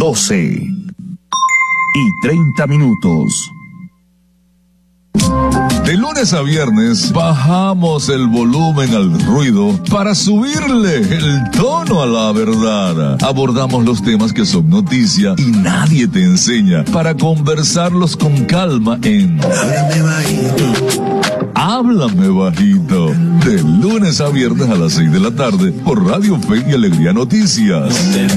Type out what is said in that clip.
12:30. De lunes a viernes bajamos el volumen al ruido para subirle el tono a la verdad. Abordamos los temas que son noticia y nadie te enseña para conversarlos con calma en Háblame Bajito. Háblame Bajito. De lunes a viernes a las 6 de la tarde por Radio Fe y Alegría Noticias.